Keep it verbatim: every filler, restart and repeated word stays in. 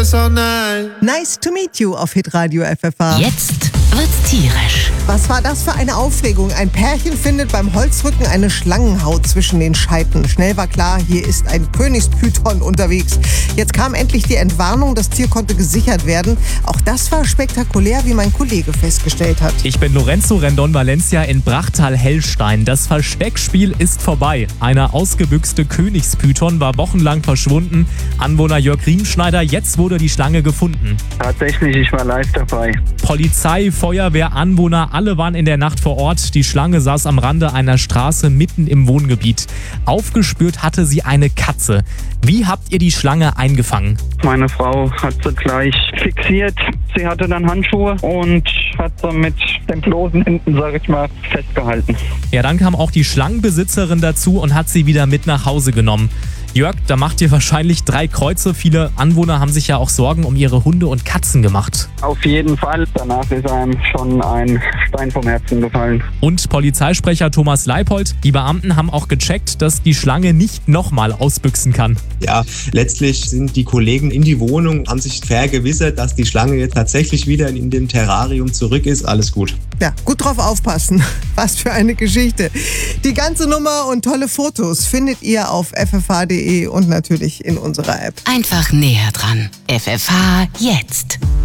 this all night. Nice to meet you auf Hitradio F F H. Jetzt wird's tierisch. Was war das für eine Aufregung? Ein Pärchen findet beim Holzrücken eine Schlangenhaut zwischen den Scheiten. Schnell war klar, hier ist ein Königspython unterwegs. Jetzt kam endlich die Entwarnung, das Tier konnte gesichert werden. Auch das war spektakulär, wie mein Kollege festgestellt hat. Ich bin Lorenzo Rendon Valencia in Brachtal-Hellstein. Das Versteckspiel ist vorbei. Eine ausgebüxte Königspython war wochenlang verschwunden. Anwohner Jörg Riemschneider, jetzt wurde die Schlange gefunden. Tatsächlich, ich war live dabei. Polizei, Feuerwehr, Anwohner, alle waren in der Nacht vor Ort. Die Schlange saß am Rande einer Straße mitten im Wohngebiet. Aufgespürt hatte sie eine Katze. Wie habt ihr die Schlange eingefangen? Meine Frau hat sie gleich fixiert. Sie hatte dann Handschuhe und hat sie mit den bloßen Händen, sag ich mal, festgehalten. Ja, dann kam auch die Schlangenbesitzerin dazu und hat sie wieder mit nach Hause genommen. Jörg, da macht ihr wahrscheinlich drei Kreuze. Viele Anwohner haben sich ja auch Sorgen um ihre Hunde und Katzen gemacht. Auf jeden Fall. Danach ist einem schon ein Stein vom Herzen gefallen. Und Polizeisprecher Thomas Leipold, die Beamten haben auch gecheckt, dass die Schlange nicht nochmal ausbüchsen kann. Ja, letztlich sind die Kollegen in die Wohnung, haben sich vergewissert, dass die Schlange jetzt tatsächlich wieder in dem Terrarium zurück ist. Alles gut. Ja, gut drauf aufpassen. Was für eine Geschichte. Die ganze Nummer und tolle Fotos findet ihr auf f f h punkt d e und natürlich in unserer App. Einfach näher dran. F F H jetzt.